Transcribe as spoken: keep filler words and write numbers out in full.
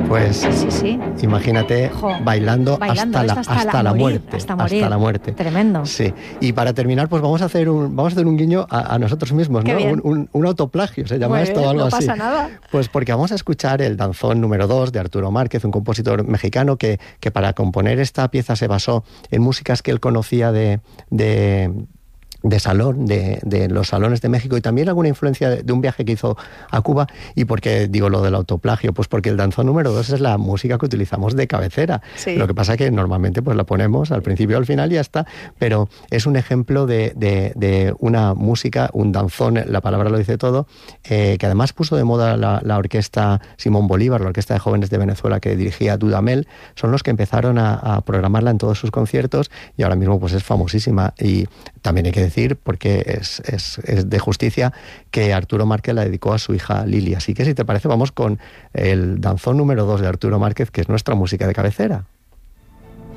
Pues Sí, sí. imagínate Jo, bailando, bailando hasta, la, esto hasta hasta la la morir, muerte. hasta morir. Hasta la muerte. Tremendo. Sí. Y para terminar, pues vamos a hacer un, vamos a hacer un guiño a, a nosotros mismos, Qué ¿no? bien. Un, un, un autoplagio, se llama Muy esto bien, o algo no así. pasa nada. Pues porque vamos a escuchar el danzón número dos de Arturo Márquez, un compositor mexicano que, que para componer esta pieza se basó en músicas que él conocía de... de de salón, de, de los salones de México, y también alguna influencia de, de un viaje que hizo a Cuba. ¿Y por qué digo lo del autoplagio? Pues porque el danzón número dos es la música que utilizamos de cabecera. Sí. Lo que pasa es que normalmente pues la ponemos al principio o al final y ya está, pero es un ejemplo de, de, de una música, un danzón, la palabra lo dice todo, eh, que además puso de moda la, la orquesta Simón Bolívar, la orquesta de jóvenes de Venezuela que dirigía Dudamel. Son los que empezaron a, a programarla en todos sus conciertos y ahora mismo pues es famosísima. Y también hay que decir, porque es, es, es de justicia, que Arturo Márquez la dedicó a su hija Lili. Así que si te parece, vamos con el danzón número dos de Arturo Márquez, que es nuestra música de cabecera.